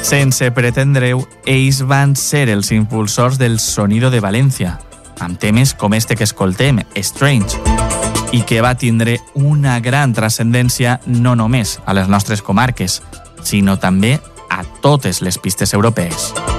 Sense pretendre-ho, ells van ser els impulsors del Sonido de València, amb temes com este que escoltem, Strange, i que va tindre una gran transcendència no només a les nostres comarques, sinó també a totes les pistes europees.